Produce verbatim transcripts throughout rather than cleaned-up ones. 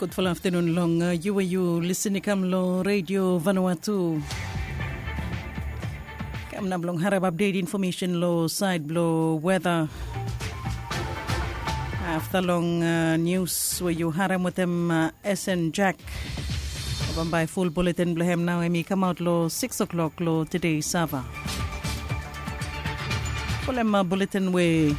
Good full afternoon long. Uh, you are you listening kam lo Radio Vanuatu. Kam nam long harap update information lo side blow weather. After long uh, news where you haram with them uh, S N Jack. By full bulletin blehem now emi come out lo six o'clock lo today Sava. Full uh, bulletin we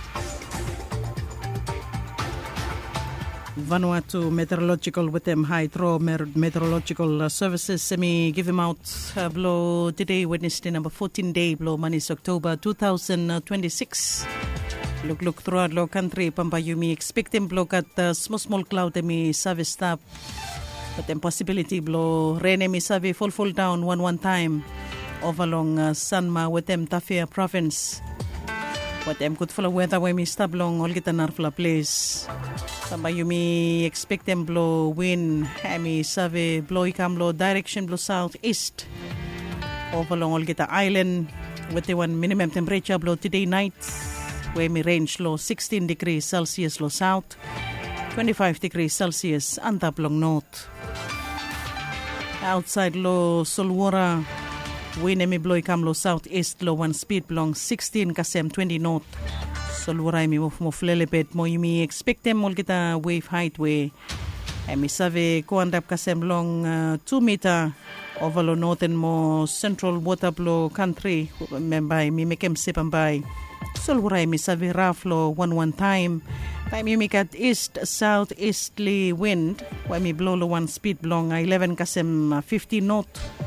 Vanuatu meteorological with them hydro meteorological uh, services semi give him out uh, blow today Wednesday number fourteen day blow manis October two thousand twenty-six. Look look throughout lo country pampayumi expect him blow at uh, small small cloud emi service stop. But then possibility blow rain emi savi full full down one one time over long uh, Sanma with them Tafia province. But them good full of weather when me stop long all get an arfla place. Sambayumi expect them blow wind emi savi blow ikam blow direction blow southeast over long all get the island with the one minimum temperature blow today night where me range low sixteen degrees Celsius low south, twenty-five degrees Celsius and up long north. Outside low Solwara wind emi blow ikam low southeast low one speed long sixteen kasem twenty north. Solwara emi mo mo flelebet mo yumi expect them all get a wave height way emi save ko andap kasem long uh, two meter over low northern mo central water blow country membai mi mekem sepambai. Solwara emi save rough low one one time. Time you make at east southeasterly wind when me blow low one speed long eleven kasem fifty knot.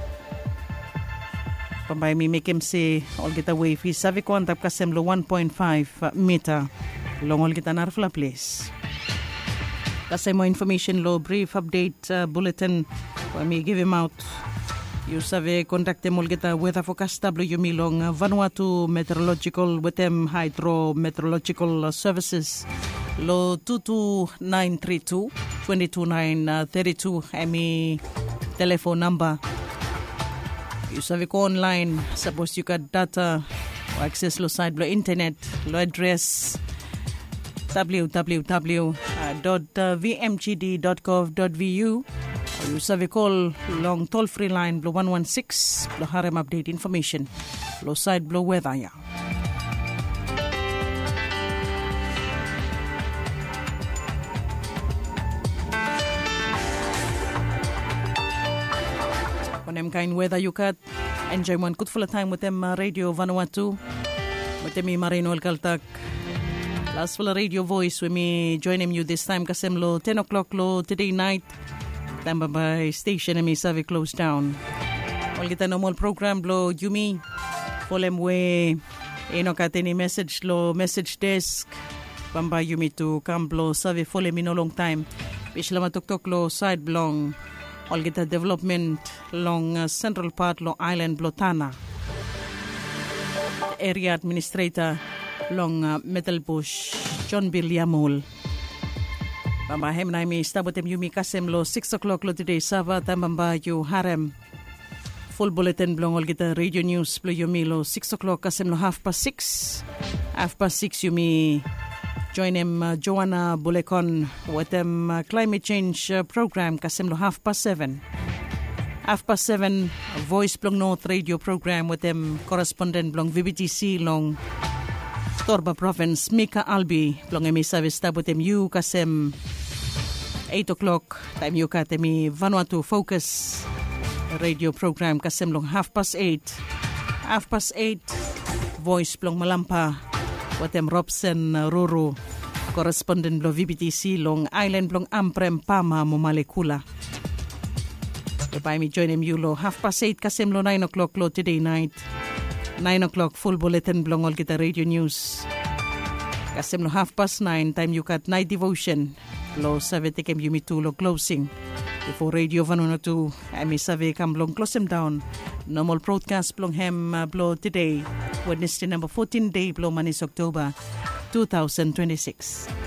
Pambay mi make him say all get away fi savi ko antap kasem lo one point five meter long all get anarfla place. Kasem mo information lo brief update uh, bulletin when me give him out. You save contact them all get a weather forecast W mi long uh, Vanuatu meteorological with them hydro meteorological uh, services lo two two nine three two two two nine three two emi telephone number. You save go online suppose you got data or access lo site lo internet lo address w w w dot v m g d dot gov dot v u. You save call long toll free line blow one one six blow harem update information blow side blow weather ya. When them kind weather you cut enjoy one good full of time with them uh, Radio Vanuatu with them Marino El Kaltak last full of radio voice with me joining you this time kasem lo ten o'clock lo today night. Tamba by station emi save close down. All get a normal program blow Yumi. Folem we eno kateni message lo message desk. Bamba Yumi to come blow save folem in a long time. Bishlama tok tok lo side blong. All get a development long uh, central part lo island blotana. Area administrator long uh, Metalbush John Bill Yamul. Bamba hem na mi stabotem yumi kasem lo six o'clock lo today Sava tambamba you harem full bulletin blong all get a radio news blo yumi lo six o'clock kasem lo half past six half past six yumi join him uh, Joanna Bulekon with them uh, climate change uh, program kasem lo half past seven half past seven voice blong north radio program with them correspondent blong V B T C long Torba province Mika Albi blong emi service tabotem you kasem eight o'clock time you katemi Vanuatu focus radio program kasem long half past eight half past eight voice blong Malampa watem Robson uh, Ruru correspondent blong V B T C long island blong Amprem Pama Momalekula. By me join him you lo half past eight kasem lo nine o'clock lo today night. nine o'clock full bulletin blong all kita radio news. Kasem lo half past nine time you got night devotion. Lo save tekem yumi tu lo closing. Before Radio Vanuatu ami save kam blong close him down. Normal broadcast blong hem uh, blow today. Wednesday number fourteen day blow manis October two thousand twenty-six.